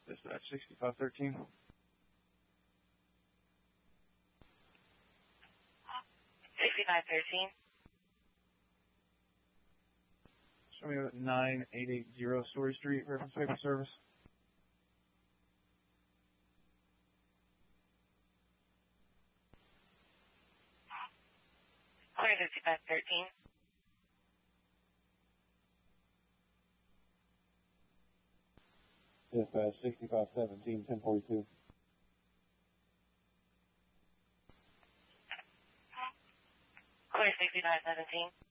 Dispatch 6513. Show me at 9880 Story Street, reference paper service. Clear 6513. Dispatch 6517, 1042. Clear 6517.